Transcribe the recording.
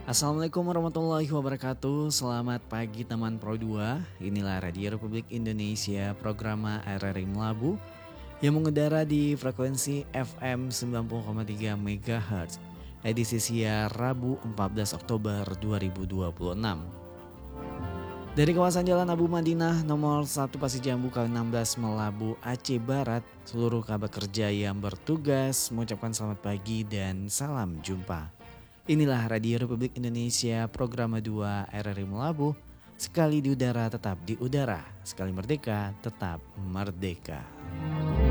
Assalamualaikum warahmatullahi wabarakatuh. Selamat pagi teman Pro 2. Inilah Radio Republik Indonesia, program RRI Melabu yang mengudara di frekuensi FM 90,3 MHz. Edisi siar Rabu 14 Oktober 2026. Dari kawasan Jalan Abu Madinah nomor 1 Pasir Jambu kali 16 Melabu Aceh Barat, seluruh kerabat kerja yang bertugas mengucapkan selamat pagi dan salam jumpa. Inilah Radio Republik Indonesia, program 2 RRI Melabu. Sekali di udara tetap di udara, sekali merdeka tetap merdeka.